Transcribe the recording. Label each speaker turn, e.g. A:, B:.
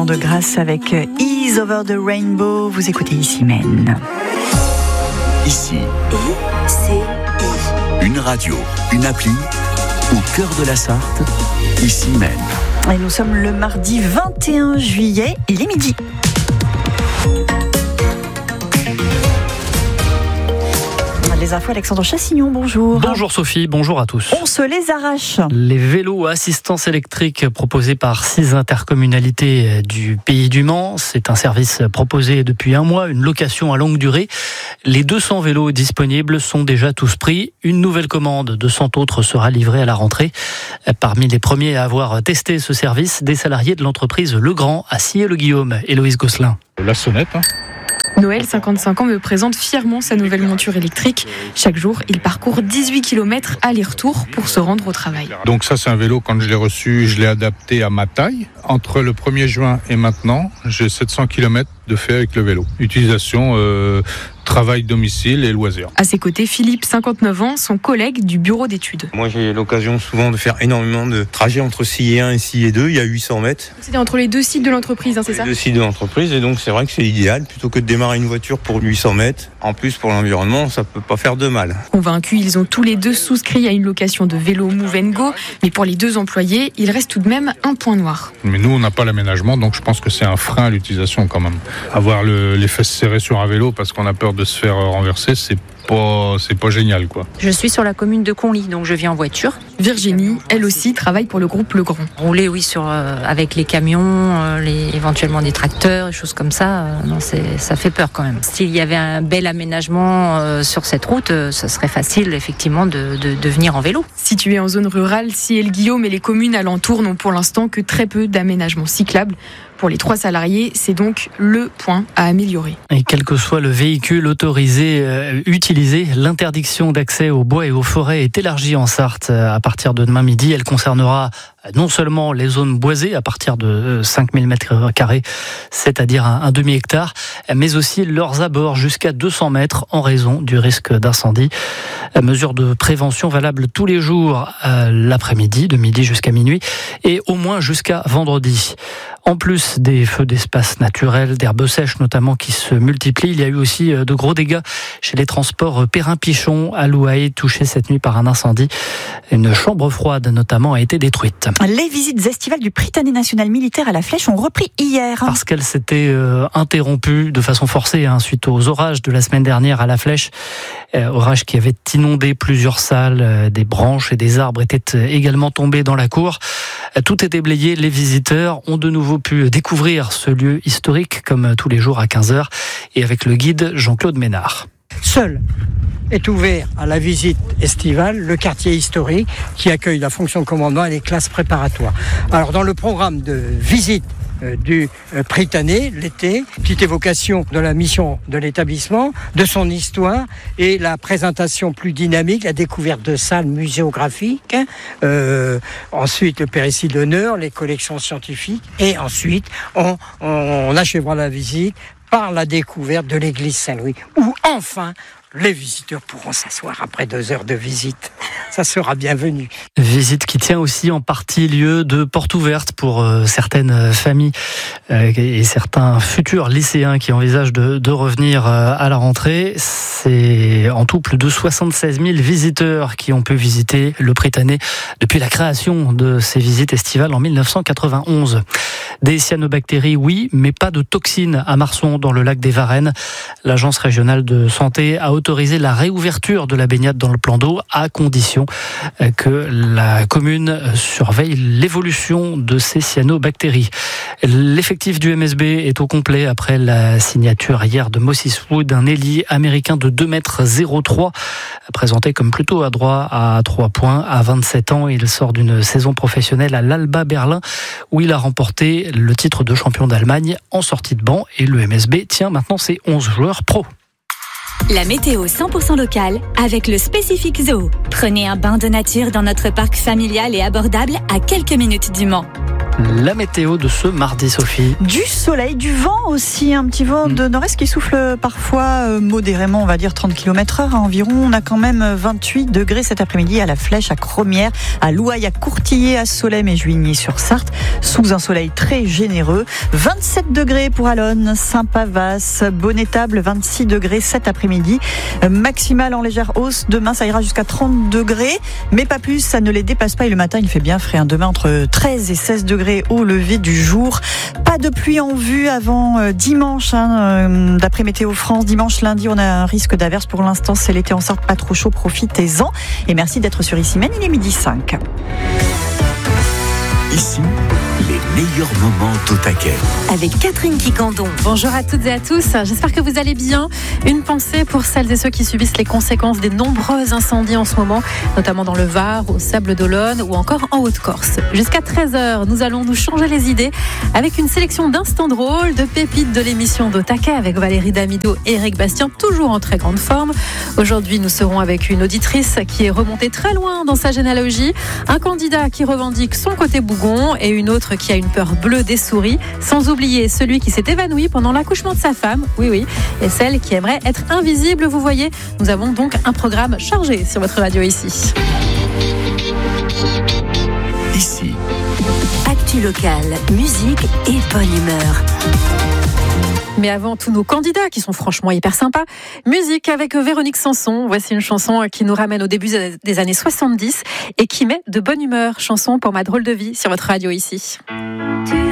A: Fernand de Grasse avec Ease Over the Rainbow. Vous écoutez Ici Maine.
B: Ici, une radio, une appli, au cœur de la Sarthe, Ici Maine.
A: Et nous sommes le mardi 21 juillet, il est midi. Les infos, Alexandre Chassignon, bonjour.
C: Bonjour Sophie, bonjour à tous.
A: On se les arrache.
C: Les vélos à assistance électrique proposés par 6 intercommunalités du Pays du Mans. C'est un service proposé depuis un mois, une location à longue durée. Les 200 vélos disponibles sont déjà tous pris. Une nouvelle commande de 100 autres sera livrée à la rentrée. Parmi les premiers à avoir testé ce service, des salariés de l'entreprise Legrand à Sillé-le-Guillaume. Héloïse Gosselin.
D: La sonnette,
E: Noël, 55 ans, me présente fièrement sa nouvelle monture électrique. Chaque jour, il parcourt 18 km aller-retour pour se rendre au travail.
D: Donc ça, c'est un vélo, quand je l'ai reçu, je l'ai adapté à ma taille. Entre le 1er juin et maintenant, j'ai 700 km de fait avec le vélo. Utilisation, travail, domicile et loisirs.
E: À ses côtés, Philippe, 59 ans, son collègue du bureau d'études.
F: Moi, j'ai l'occasion souvent de faire énormément de trajets entre Sillé 1 et Sillé 2. Il y a 800 mètres.
E: C'était entre les deux sites de l'entreprise, c'est ça ?
F: Les deux sites de l'entreprise, et donc c'est vrai que c'est idéal. Plutôt que de démarrer une voiture pour 800 mètres, en plus pour l'environnement, ça peut pas faire de mal.
E: Convaincus, ils ont tous les deux souscrit à une location de vélo Move & Go. Mais pour les deux employés, il reste tout de même un point noir.
D: Mais nous, on n'a pas l'aménagement, donc je pense que c'est un frein à l'utilisation quand même. Avoir les fesses serrées sur un vélo parce qu'on a peur de se faire renverser, c'est pas génial, quoi.
G: Je suis sur la commune de Conly, donc je viens en voiture.
E: Virginie, elle aussi, travaille pour le groupe Legrand.
G: Rouler, oui, avec les camions, éventuellement des tracteurs, des choses comme ça, ça fait peur quand même. S'il y avait un bel aménagement sur cette route, ça serait facile, effectivement, de venir en vélo.
E: Située en zone rurale, Sillé-le-Guillaume et les communes alentours n'ont pour l'instant que très peu d'aménagements cyclables. Pour les 3 salariés, c'est donc le point à améliorer.
C: Et quel que soit le véhicule autorisé, utilisé, l'interdiction d'accès aux bois et aux forêts est élargie en Sarthe à partir de demain midi. Elle concernera non seulement les zones boisées à partir de 5000 m², c'est-à-dire un demi-hectare, mais aussi leurs abords jusqu'à 200 mètres en raison du risque d'incendie. Mesure de prévention valable tous les jours l'après-midi, de midi jusqu'à minuit, et au moins jusqu'à vendredi. En plus des feux d'espace naturels, d'herbes sèches notamment qui se multiplient, il y a eu aussi de gros dégâts chez les transports Perrin-Pichon à Louail, touchés cette nuit par un incendie. Une chambre froide notamment a été détruite.
A: Les visites estivales du Prytanée national militaire à la Flèche ont repris hier.
C: Parce qu'elles s'étaient interrompues de façon forcée suite aux orages de la semaine dernière à la Flèche. Orages qui avaient inondé plusieurs salles, des branches et des arbres étaient également tombés dans la cour. Tout est déblayé, les visiteurs ont de nouveau pu découvrir ce lieu historique comme tous les jours à 15h et avec le guide Jean-Claude Ménard.
H: Seul est ouvert à la visite estivale le quartier historique qui accueille la fonction de commandement et les classes préparatoires. Alors dans le programme de visite du Prytanée l'été, petite évocation de la mission de l'établissement, de son histoire et la présentation plus dynamique, la découverte de salles muséographiques, ensuite le péristyle d'honneur, les collections scientifiques et ensuite on achèvera la visite par la découverte de l'église Saint-Louis où enfin les visiteurs pourront s'asseoir après 2 heures de visite. Ça sera bienvenu.
C: Visite qui tient aussi en partie lieu de porte ouverte pour certaines familles et certains futurs lycéens qui envisagent de revenir à la rentrée. C'est en tout plus de 76 000 visiteurs qui ont pu visiter le Prytanée depuis la création de ces visites estivales en 1991. Des cyanobactéries, oui, mais pas de toxines à Marson dans le lac des Varennes. L'Agence régionale de santé a autorisé la réouverture de la baignade dans le plan d'eau à condition que la commune surveille l'évolution de ces cyanobactéries. L'effectif du MSB est au complet après la signature hier de Moses Wood, un ailier américain de 2,03 m, présenté comme plutôt adroit à 3 points. À 27 ans, il sort d'une saison professionnelle à l'Alba Berlin où il a remporté le titre de champion d'Allemagne en sortie de banc et le MSB tient maintenant ses 11 joueurs pro.
I: La météo 100% locale avec le Spécifique Zoo. Prenez un bain de nature dans notre parc familial et abordable à quelques minutes du Mans.
C: La météo de ce mardi, Sophie.
A: Du soleil, du vent aussi, un petit vent de nord-est qui souffle parfois modérément, on va dire 30 km/h environ. On a quand même 28 degrés cet après-midi à la Flèche, à Cromières, à Louaille, à Courtillé, à Solesmes et Juigny-sur-Sarthe, sous un soleil très généreux. 27 degrés pour Allonne, Saint-Pavas, Bonnet-Table, 26 degrés cet après-midi. Maximal en légère hausse. Demain, ça ira jusqu'à 30 degrés, mais pas plus, ça ne les dépasse pas. Et le matin, il fait bien frais. Demain, entre 13 et 16 degrés au lever du jour. Pas de pluie en vue avant dimanche, d'après Météo France. Dimanche, lundi, on a un risque d'averse. Pour l'instant, c'est l'été en Sarthe, pas trop chaud, profitez-en. Et merci d'être sur Ici Même, il est 12h05.
B: Ici, les meilleurs moments au taquet.
I: Avec Catherine Quicandon.
J: Bonjour à toutes et à tous, j'espère que vous allez bien. Une pensée pour celles et ceux qui subissent les conséquences des nombreux incendies en ce moment, notamment dans le Var, au Sable d'Olonne ou encore en Haute-Corse. Jusqu'à 13h, nous allons nous changer les idées avec une sélection d'instants drôles, de pépites de l'émission d'Au Taquet avec Valérie Damido et Eric Bastien, toujours en très grande forme. Aujourd'hui, nous serons avec une auditrice qui est remontée très loin dans sa généalogie, un candidat qui revendique son côté bougon et une autre qui a une peur bleue des souris, sans oublier celui qui s'est évanoui pendant l'accouchement de sa femme, oui, et celle qui aimerait être invisible. Vous voyez, nous avons donc un programme chargé sur votre radio ici.
B: Ici.
I: Actu locale, musique et bonne humeur.
J: Mais avant, tous nos candidats qui sont franchement hyper sympas. Musique avec Véronique Sanson. Voici une chanson qui nous ramène au début des années 70 et qui met de bonne humeur. Chanson pour ma drôle de vie sur votre radio ici.